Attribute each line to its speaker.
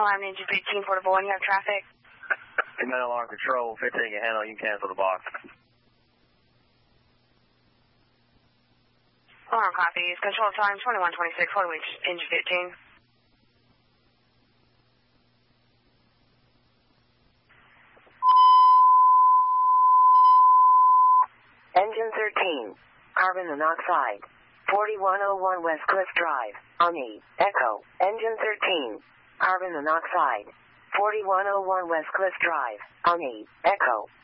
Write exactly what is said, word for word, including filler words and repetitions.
Speaker 1: alarm, engine fifteen, portable one, you have traffic.
Speaker 2: Command alarm control, fifteen can handle, you can cancel the box.
Speaker 1: Alarm copies, control time twenty-one twenty-six, hold engine fifteen.
Speaker 3: Engine thirteen, carbon monoxide, forty-one oh one West Cliff Drive, Ani, Echo. Engine thirteen, carbon monoxide, forty-one oh one West Cliff Drive, Ani, Echo.